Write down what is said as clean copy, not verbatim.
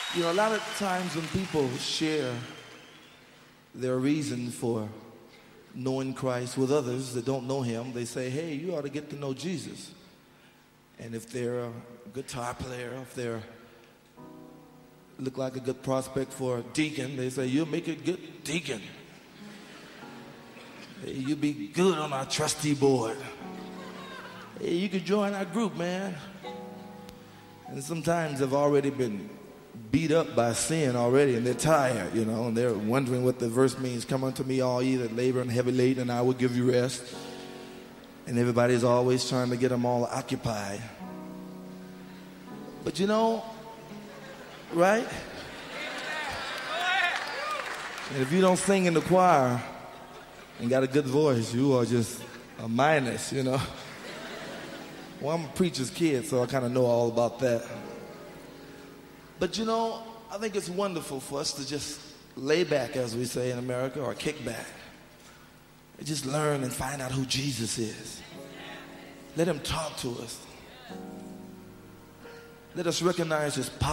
You know, a lot of times when people share their reason for knowing Christ with others that don't know him, they say, hey, you ought to get to know Jesus. And if they're a guitar player, if they're look like a good prospect for a deacon, they say, you'll make a good deacon. Hey, you'll be good on our trustee board. Hey, you could join our group, man. And sometimes they've already been beat up by sin already, and they're tired, you know, and they're wondering what the verse means. Come unto me, all ye that labor and heavy laden, and I will give you rest. And everybody's always trying to get them all occupied. But you know, right? And if you don't sing in the choir and got a good voice, you are just a minus, you know. Well, I'm a preacher's kid, so I kind of know all about that. But you know, I think it's wonderful for us to just lay back, as we say in America, or kick back. And just learn and find out who Jesus is. Let him talk to us. Let us recognize his power.